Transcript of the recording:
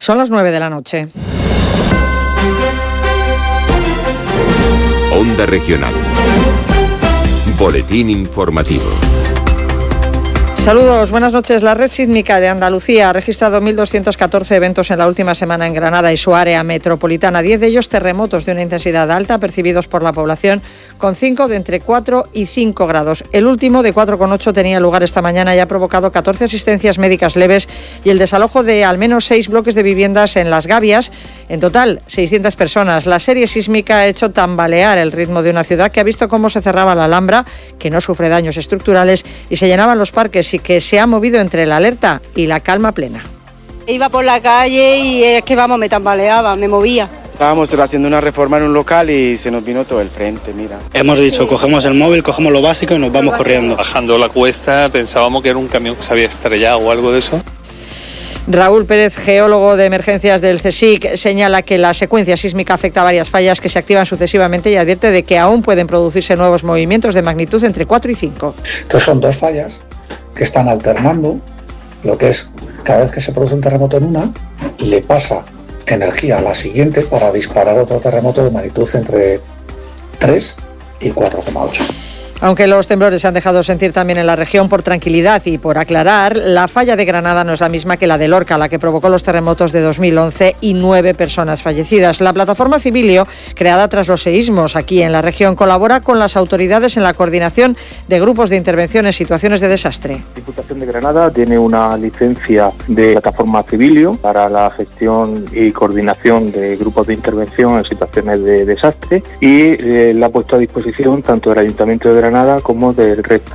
Son las 9 de la noche. Onda Regional. Boletín informativo. Saludos, buenas noches. La Red Sísmica de Andalucía ha registrado 1.214 eventos en la última semana en Granada y su área metropolitana. 10 de ellos terremotos de una intensidad alta percibidos por la población, con 5 de entre 4 y 5 grados. El último, de 4,8, tenía lugar esta mañana y ha provocado 14 asistencias médicas leves y el desalojo de al menos 6 bloques de viviendas en Las Gavias. En total, 600 personas. La serie sísmica ha hecho tambalear el ritmo de una ciudad que ha visto cómo se cerraba la Alhambra, que no sufre daños estructurales, y se llenaban los parques, y que se ha movido entre la alerta y la calma plena. Iba por la calle y es que me tambaleaba, me movía. Estábamos haciendo una reforma en un local y se nos vino todo el frente, mira. Hemos dicho, cogemos el móvil, cogemos lo básico y nos vamos corriendo. Bajando la cuesta pensábamos que era un camión que se había estrellado o algo de eso. Raúl Pérez, geólogo de emergencias del CSIC, señala que la secuencia sísmica afecta a varias fallas que se activan sucesivamente y advierte de que aún pueden producirse nuevos movimientos de magnitud entre 4 y 5. Entonces son 2 fallas que están alternando, lo que es cada vez que se produce un terremoto en una, le pasa energía a la siguiente para disparar otro terremoto de magnitud entre 3 y 4,8. Aunque los temblores se han dejado sentir también en la región, por tranquilidad y por aclarar, la falla de Granada no es la misma que la de Lorca, la que provocó los terremotos de 2011 y 9 personas fallecidas. La plataforma Civilio, creada tras los seísmos aquí en la región, colabora con las autoridades en la coordinación de grupos de intervención en situaciones de desastre. La Diputación de Granada tiene una licencia de plataforma Civilio para la gestión y coordinación de grupos de intervención en situaciones de desastre y la ha puesto a disposición tanto del Ayuntamiento de Granada como del resto